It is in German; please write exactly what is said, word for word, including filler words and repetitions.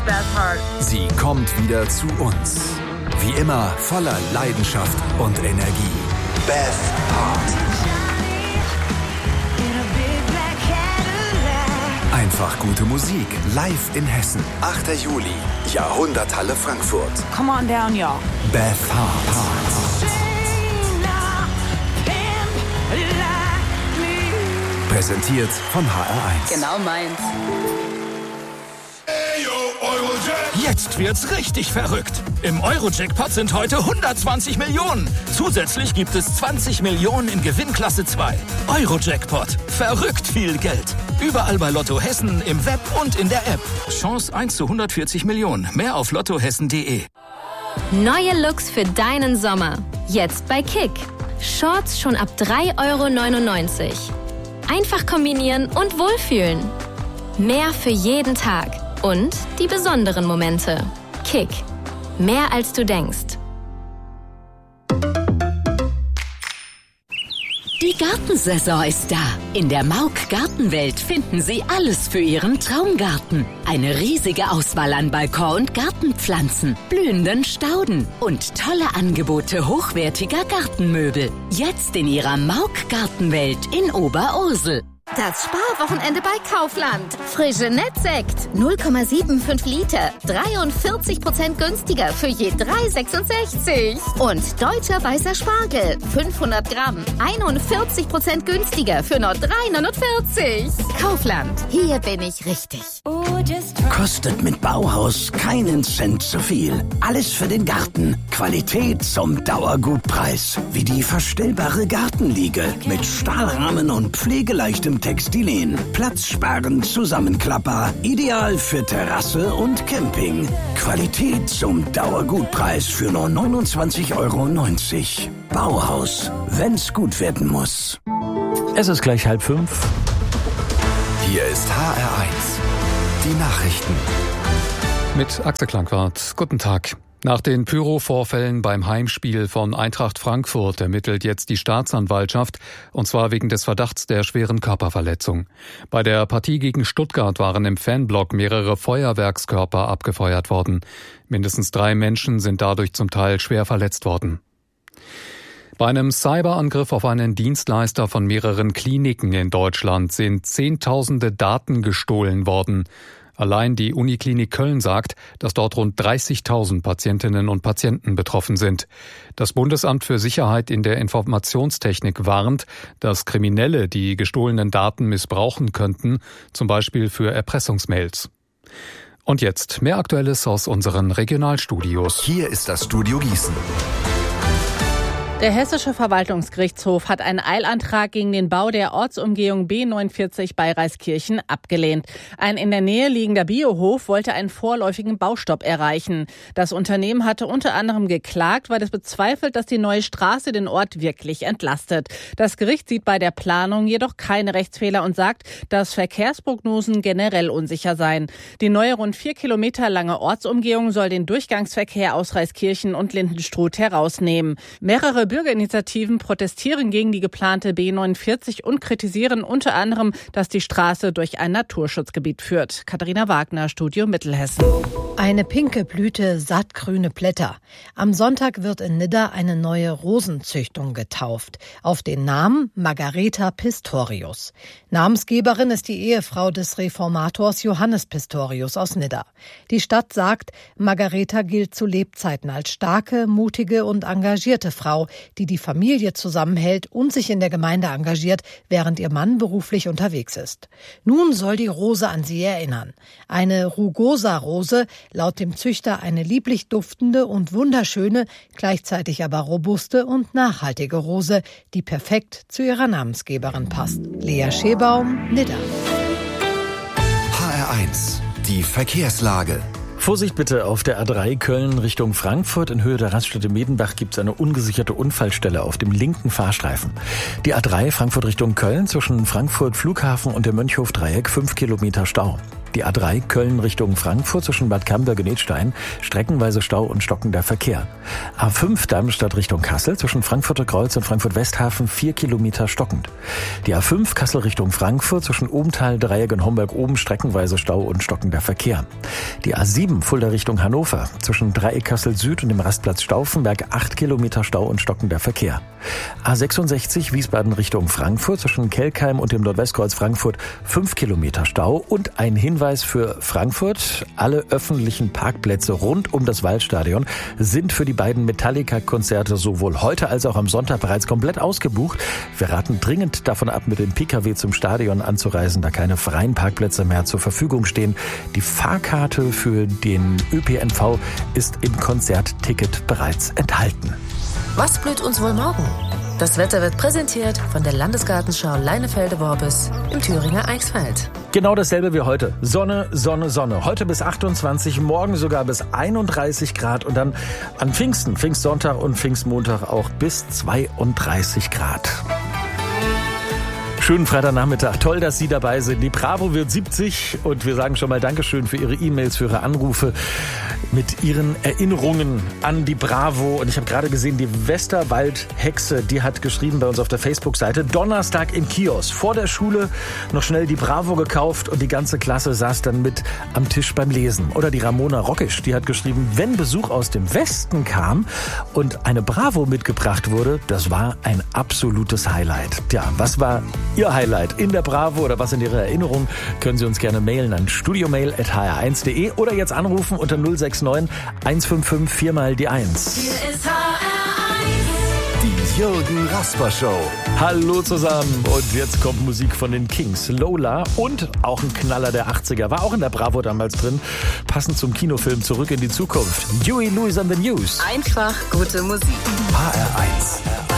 Beth Hart. Sie kommt wieder zu uns. Wie immer voller Leidenschaft und Energie. Beth Hart. Einfach gute Musik, live in Hessen. achter Juli, Jahrhunderthalle Frankfurt. Come on down, y'all. Beth Hart. Präsentiert von H R eins. Genau meins. Jetzt wird's richtig verrückt. Im Euro-Jackpot sind heute hundertzwanzig Millionen. Zusätzlich gibt es zwanzig Millionen in Gewinnklasse zwei. Euro-Jackpot. Verrückt viel Geld. Überall bei Lotto Hessen, im Web und in der App. Chance eins zu hundertvierzig Millionen. Mehr auf lottohessen punkt de. Neue Looks für deinen Sommer. Jetzt bei Kick. Shorts schon ab drei Euro neunundneunzig. Einfach kombinieren und wohlfühlen. Mehr für jeden Tag. Und die besonderen Momente. Kick. Mehr als du denkst. Die Gartensaison ist da. In der Mauk Gartenwelt finden Sie alles für Ihren Traumgarten. Eine riesige Auswahl an Balkon- und Gartenpflanzen, blühenden Stauden und tolle Angebote hochwertiger Gartenmöbel. Jetzt in Ihrer Mauk Gartenwelt in Oberursel. Das Sparwochenende bei Kaufland. Frische Nettsekt. null Komma fünfundsiebzig Liter. dreiundvierzig Prozent günstiger für je drei Euro sechsundsechzig. Und deutscher weißer Spargel. fünfhundert Gramm. einundvierzig Prozent günstiger für nur drei Euro neunundvierzig. Kaufland. Hier bin ich richtig. Kostet mit Bauhaus keinen Cent zu viel. Alles für den Garten. Qualität zum Dauergutpreis. Wie die verstellbare Gartenliege mit Stahlrahmen und pflegeleichtem Textilien. Platzsparend zusammenklappbar. Ideal für Terrasse und Camping. Qualität zum Dauergutpreis für nur neunundzwanzig Euro neunzig. Bauhaus. Wenn's gut werden muss. Es ist gleich halb fünf. Hier ist H R eins. Die Nachrichten. Mit Axel Klangwart. Guten Tag. Nach den Pyro-Vorfällen beim Heimspiel von Eintracht Frankfurt ermittelt jetzt die Staatsanwaltschaft, und zwar wegen des Verdachts der schweren Körperverletzung. Bei der Partie gegen Stuttgart waren im Fanblock mehrere Feuerwerkskörper abgefeuert worden. Mindestens drei Menschen sind dadurch zum Teil schwer verletzt worden. Bei einem Cyberangriff auf einen Dienstleister von mehreren Kliniken in Deutschland sind Zehntausende Daten gestohlen worden. Allein die Uniklinik Köln sagt, dass dort rund dreißigtausend Patientinnen und Patienten betroffen sind. Das Bundesamt für Sicherheit in der Informationstechnik warnt, dass Kriminelle die gestohlenen Daten missbrauchen könnten, zum Beispiel für Erpressungsmails. Und jetzt mehr Aktuelles aus unseren Regionalstudios. Hier ist das Studio Gießen. Der Hessische Verwaltungsgerichtshof hat einen Eilantrag gegen den Bau der Ortsumgehung B neunundvierzig bei Reiskirchen abgelehnt. Ein in der Nähe liegender Biohof wollte einen vorläufigen Baustopp erreichen. Das Unternehmen hatte unter anderem geklagt, weil es bezweifelt, dass die neue Straße den Ort wirklich entlastet. Das Gericht sieht bei der Planung jedoch keine Rechtsfehler und sagt, dass Verkehrsprognosen generell unsicher seien. Die neue rund vier Kilometer lange Ortsumgehung soll den Durchgangsverkehr aus Reiskirchen und Lindenstruth herausnehmen. Mehrere Bürgerinitiativen protestieren gegen die geplante B neunundvierzig und kritisieren unter anderem, dass die Straße durch ein Naturschutzgebiet führt. Katharina Wagner, Studio Mittelhessen. Eine pinke Blüte, sattgrüne Blätter. Am Sonntag wird in Nidda eine neue Rosenzüchtung getauft. Auf den Namen Margareta Pistorius. Namensgeberin ist die Ehefrau des Reformators Johannes Pistorius aus Nidda. Die Stadt sagt, Margareta gilt zu Lebzeiten als starke, mutige und engagierte Frau, die die Familie zusammenhält und sich in der Gemeinde engagiert, während ihr Mann beruflich unterwegs ist. Nun soll die Rose an sie erinnern. Eine Rugosa-Rose, laut dem Züchter eine lieblich duftende und wunderschöne, gleichzeitig aber robuste und nachhaltige Rose, die perfekt zu ihrer Namensgeberin passt. Lea Schebaum, Nidda. H R eins, die Verkehrslage. Vorsicht bitte, auf der A drei Köln Richtung Frankfurt in Höhe der Raststätte Medenbach gibt es eine ungesicherte Unfallstelle auf dem linken Fahrstreifen. Die A drei Frankfurt Richtung Köln zwischen Frankfurt Flughafen und dem Mönchhof-Dreieck fünf Kilometer Stau. Die A drei Köln Richtung Frankfurt zwischen Bad Camberg-Genetstein, streckenweise Stau und stockender Verkehr. A fünf Darmstadt Richtung Kassel zwischen Frankfurter Kreuz und Frankfurt-Westhafen vier Kilometer stockend. Die A fünf Kassel Richtung Frankfurt zwischen Obenthal, Dreieck und Homberg-Oben, streckenweise Stau und stockender Verkehr. Die A sieben Fulda Richtung Hannover zwischen Dreieck Kassel Süd und dem Rastplatz Stauffenberg acht Kilometer Stau und stockender Verkehr. A sechsundsechzig Wiesbaden Richtung Frankfurt zwischen Kelkheim und dem Nordwestkreuz Frankfurt fünf Kilometer Stau. Und ein Hinweis für Frankfurt: Alle öffentlichen Parkplätze rund um das Waldstadion sind für die beiden Metallica-Konzerte sowohl heute als auch am Sonntag bereits komplett ausgebucht. Wir raten dringend davon ab, mit dem Pkw zum Stadion anzureisen, da keine freien Parkplätze mehr zur Verfügung stehen. Die Fahrkarte für den Ö P N V ist im Konzertticket bereits enthalten. Was blüht uns wohl morgen? Das Wetter wird präsentiert von der Landesgartenschau Leinefelde-Worbis im Thüringer Eichsfeld. Genau dasselbe wie heute. Sonne, Sonne, Sonne. Heute bis achtundzwanzig, morgen sogar bis einunddreißig Grad und dann an Pfingsten, Pfingstsonntag und Pfingstmontag auch bis zweiunddreißig Grad. Schönen Freitagnachmittag. Toll, dass Sie dabei sind. Die Bravo wird siebzig und wir sagen schon mal Dankeschön für Ihre E-Mails, für Ihre Anrufe mit Ihren Erinnerungen an die Bravo. Und ich habe gerade gesehen, die Westerwald-Hexe, die hat geschrieben bei uns auf der Facebook-Seite: Donnerstag im Kiosk, vor der Schule noch schnell die Bravo gekauft und die ganze Klasse saß dann mit am Tisch beim Lesen. Oder die Ramona Rockisch, die hat geschrieben, wenn Besuch aus dem Westen kam und eine Bravo mitgebracht wurde, das war ein absolutes Highlight. Tja, was war Ihr Highlight in der Bravo oder was in Ihrer Erinnerung? Können Sie uns gerne mailen an studiomail at h r eins punkt de oder jetzt anrufen unter null sechs neun eins fünf fünf vier mal die eins. Hier ist H R eins. Die Jürgen Rasper Show. Hallo zusammen und jetzt kommt Musik von den Kings. Lola und auch ein Knaller der achtziger, war auch in der Bravo damals drin, passend zum Kinofilm Zurück in die Zukunft. Huey Lewis and the News. Einfach gute Musik. H R eins.